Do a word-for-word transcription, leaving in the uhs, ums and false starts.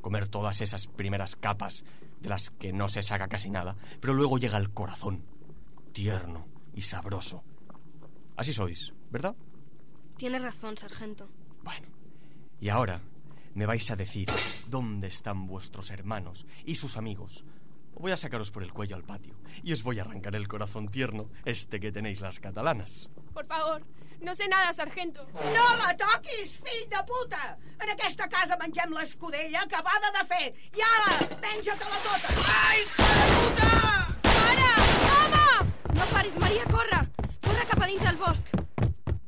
comer todas esas primeras capas de las que no se saca casi nada, pero luego llega el corazón, tierno y sabroso. Así sois, ¿verdad? Tienes razón, sargento. Bueno, y ahora me vais a decir dónde están vuestros hermanos y sus amigos. O voy a sacaros por el cuello al patio y os voy a arrancar el corazón tierno, este que tenéis las catalanas. Por favor, no sé nada, sargento. No la toquis, fill de puta! En aquesta casa mengem l'escudella acabada de fer. I ara, menja-te-la tota! Ai, puta! Para! Home! No paris, Maria, corre! Corre cap a dins del bosc.